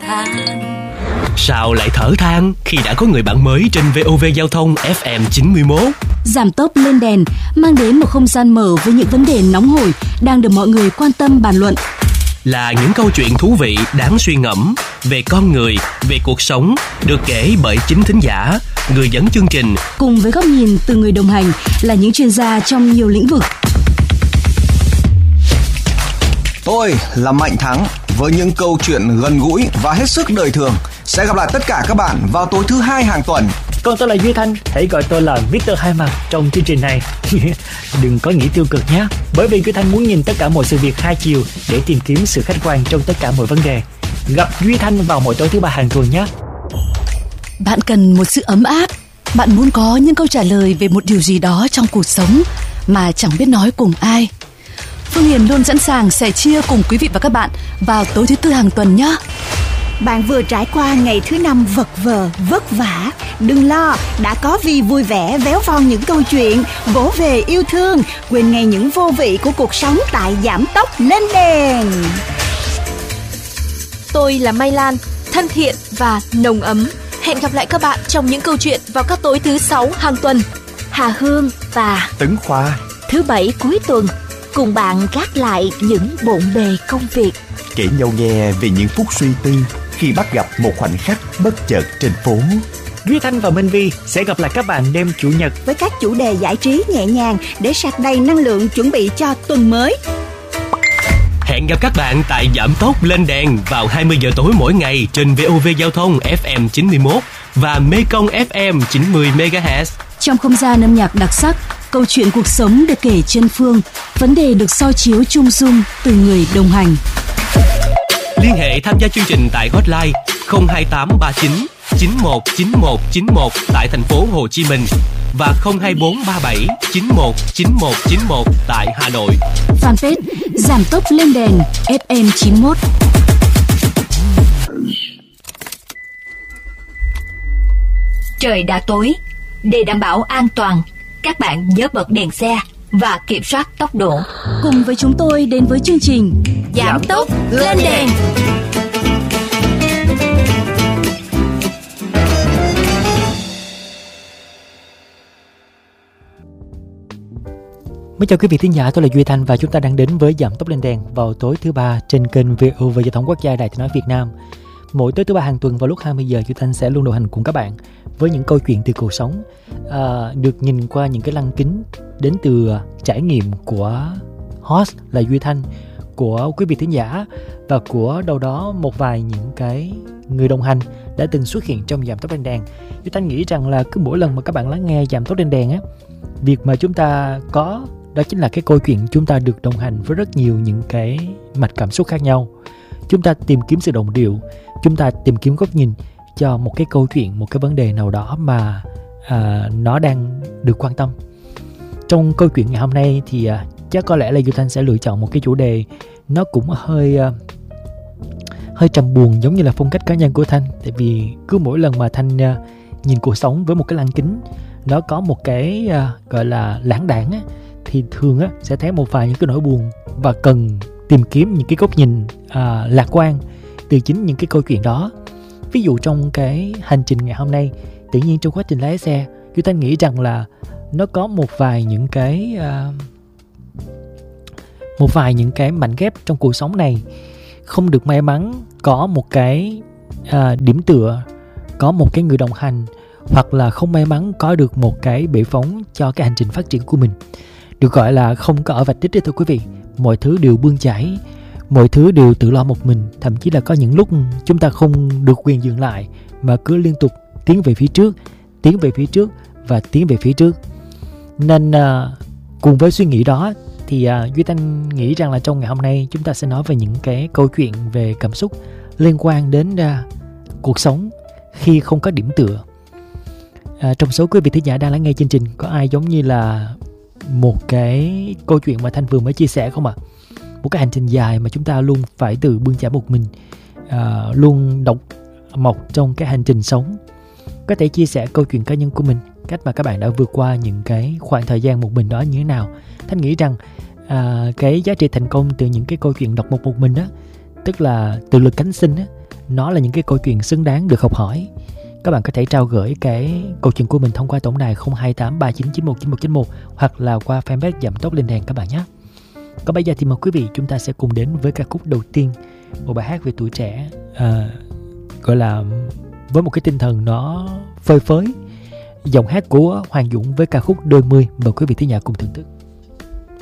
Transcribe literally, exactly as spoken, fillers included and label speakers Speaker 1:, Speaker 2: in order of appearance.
Speaker 1: than.
Speaker 2: Sao lại thở than khi đã có người bạn mới trên vê o vê Giao thông ép em chín mươi mốt?
Speaker 3: Giảm tốc lên đèn mang đến một không gian mở với những vấn đề nóng hổi đang được mọi người quan tâm bàn luận.
Speaker 2: Là những câu chuyện thú vị đáng suy ngẫm về con người, về cuộc sống, được kể bởi chính thính giả, người dẫn chương trình.
Speaker 3: Cùng với góc nhìn từ người đồng hành là những chuyên gia trong nhiều lĩnh vực.
Speaker 4: Tôi là Mạnh Thắng với những câu chuyện gần gũi và hết sức đời thường. Sẽ gặp lại tất cả các bạn vào tối thứ hai hàng tuần.
Speaker 5: Còn tôi là Duy Thanh, hãy gọi tôi là mít tơ Hai Mặt trong chương trình này. Đừng có nghĩ tiêu cực nhé, bởi vì Duy Thanh muốn nhìn tất cả mọi sự việc hai chiều để tìm kiếm sự khách quan trong tất cả mọi vấn đề. Gặp Duy Thanh vào mỗi tối thứ ba hàng tuần nhé.
Speaker 3: Bạn cần một sự ấm áp, bạn muốn có những câu trả lời về một điều gì đó trong cuộc sống mà chẳng biết nói cùng ai. Phương Hiền luôn sẵn sàng sẻ chia cùng quý vị và các bạn vào tối thứ tư hàng tuần nhé.
Speaker 6: Bạn vừa trải qua ngày thứ năm vật vờ, vất vả. Đừng lo, đã có Vi vui vẻ véo von những câu chuyện, vỗ về yêu thương, quên ngay những vô vị của cuộc sống tại Giảm Tốc Lên Đèn.
Speaker 7: Tôi là Mai Lan, thân thiện và nồng ấm. Hẹn gặp lại các bạn trong những câu chuyện vào các tối thứ sáu hàng tuần.
Speaker 8: Hà Hương và
Speaker 9: Tấn Khoa
Speaker 8: thứ bảy cuối tuần cùng bạn gác lại những bộn bề công việc,
Speaker 9: kể nhau nghe về những phút suy tư khi bắt gặp một khoảnh khắc bất chợt trên phố.
Speaker 5: Duy Thanh và Minh Vi sẽ gặp lại các bạn đêm Chủ nhật
Speaker 6: với các chủ đề giải trí nhẹ nhàng để sạc đầy năng lượng chuẩn bị cho tuần mới.
Speaker 2: Hẹn gặp các bạn tại Giảm Tốc Lên Đèn vào hai mươi giờ tối mỗi ngày trên vê o vê Giao thông ép em chín mươi mốt và Mekong ép em chín mươi mê ga héc.
Speaker 3: Trong không gian âm nhạc đặc sắc, câu chuyện cuộc sống được kể trên phương, vấn đề được soi chiếu chung dung từ người đồng hành.
Speaker 2: Liên hệ tham gia chương trình tại hotline không hai tám ba chín chín một chín một chín một tại thành phố Hồ Chí Minh và không hai bốn ba bảy chín một chín một chín một tại Hà Nội.
Speaker 3: Fanpage Giảm Tốc Lên Đèn ép em chín mốt.
Speaker 8: Trời đã tối, để đảm bảo an toàn, các bạn nhớ bật đèn xe và kiểm soát tốc độ.
Speaker 3: Cùng với chúng tôi đến với chương trình
Speaker 7: Giảm Tốc Lên Đèn.
Speaker 5: Mến chào quý vị thính giả, tôi là Duy Thanh và chúng ta đang đến với Giảm Tốc Lên Đèn vào tối thứ ba trên kênh vê o vê Giao thông Quốc gia Đài Tiếng nói Việt Nam. Mỗi tối thứ ba hàng tuần vào lúc hai mươi giờ, Duy Thanh sẽ luôn đồng hành cùng các bạn với những câu chuyện từ cuộc sống, à, được nhìn qua những cái lăng kính đến từ trải nghiệm của host là Duy Thanh, của quý vị thính giả và của đâu đó một vài những cái người đồng hành đã từng xuất hiện trong Giảm Tốc Lên Đèn. Duy Thanh nghĩ rằng là cứ mỗi lần mà các bạn lắng nghe Giảm Tốc Lên Đèn á, việc mà chúng ta có đó chính là cái câu chuyện chúng ta được đồng hành với rất nhiều những cái mạch cảm xúc khác nhau. Chúng ta tìm kiếm sự đồng điệu, chúng ta tìm kiếm góc nhìn cho một cái câu chuyện, một cái vấn đề nào đó mà à, nó đang được quan tâm. Trong câu chuyện ngày hôm nay thì à, chắc có lẽ là Duy Thanh sẽ lựa chọn một cái chủ đề nó cũng hơi à, hơi trầm buồn, giống như là phong cách cá nhân của Thanh. Tại vì cứ mỗi lần mà Thanh à, nhìn cuộc sống với một cái lăng kính, nó có một cái à, gọi là lãng đãng á, thì thường á, sẽ thấy một vài những cái nỗi buồn và cần tìm kiếm những cái góc nhìn à, lạc quan từ chính những cái câu chuyện đó. Ví dụ trong cái hành trình ngày hôm nay, tự nhiên trong quá trình lái xe, Duy Thanh nghĩ rằng là nó có một vài những cái à, một vài những cái mảnh ghép trong cuộc sống này không được may mắn có một cái à, điểm tựa, có một cái người đồng hành, hoặc là không may mắn có được một cái bệ phóng cho cái hành trình phát triển của mình. Được gọi là không có ở vạch đích đấy thưa quý vị. Mọi thứ đều bươn chải, mọi thứ đều tự lo một mình. Thậm chí là có những lúc chúng ta không được quyền dừng lại mà cứ liên tục tiến về phía trước, tiến về phía trước và tiến về phía trước. Nên à, cùng với suy nghĩ đó thì à, Duy Thanh nghĩ rằng là trong ngày hôm nay chúng ta sẽ nói về những cái câu chuyện về cảm xúc liên quan đến à, cuộc sống khi không có điểm tựa. À, trong số quý vị thính giả đang lắng nghe chương trình, có ai giống như là một cái câu chuyện mà Thanh vừa mới chia sẻ không ạ? À? Một cái hành trình dài mà chúng ta luôn phải tự bươn chải một mình, à, luôn độc mộc trong cái hành trình sống. Có thể chia sẻ câu chuyện cá nhân của mình, cách mà các bạn đã vượt qua những cái khoảng thời gian một mình đó như thế nào. Thanh nghĩ rằng à, cái giá trị thành công từ những cái câu chuyện độc mộc một mình đó, tức là tự lực cánh sinh đó, nó là những cái câu chuyện xứng đáng được học hỏi. Các bạn có thể trao gửi cái câu chuyện của mình thông qua tổng đài không hai tám ba chín chín một chín một chín một hoặc là qua fanpage Giảm Tốc Lên Đèn các bạn nhé. Còn bây giờ thì mời quý vị chúng ta sẽ cùng đến với ca khúc đầu tiên, một bài hát về tuổi trẻ, à, gọi là với một cái tinh thần nó phơi phới, giọng hát của Hoàng Dũng với ca khúc Đôi Mươi. Mời quý vị thính giả cùng thưởng thức.